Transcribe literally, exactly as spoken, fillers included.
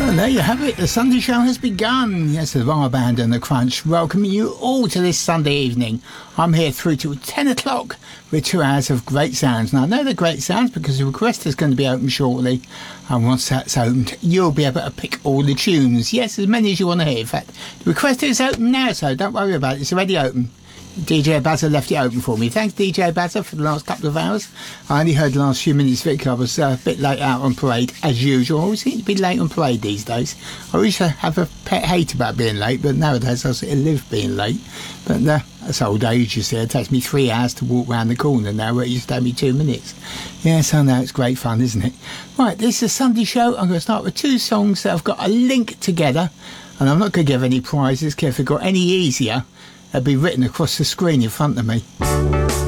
And there you have it. The Sunday show has begun. Yes, the Bar Band and the Crunch welcoming you all to this Sunday evening. I'm here through to ten o'clock with two hours of great sounds. Now, I know they're great sounds because the request is going to be open shortly. And once that's opened, you'll be able to pick all the tunes. Yes, as many as you want to hear. In fact, the request is open now, so don't worry about it. It's already open. D J Bazza left it open for me. Thanks, D J Bazza, for the last couple of hours. I only heard the last few minutes, Vic. I was uh, a bit late out on parade, as usual. I always seem to be late on parade these days. I used to have a pet hate about being late, but nowadays I sort of live being late. But uh, that's old age, you see. It takes me three hours to walk round the corner now, where it used to take me two minutes. Yes, I know, it's great fun, isn't it? Right, this is a Sunday show. I'm going to start with two songs that have got a link together. And I'm not going to give any prizes, because if it got any easier, it'd be written across the screen in front of me.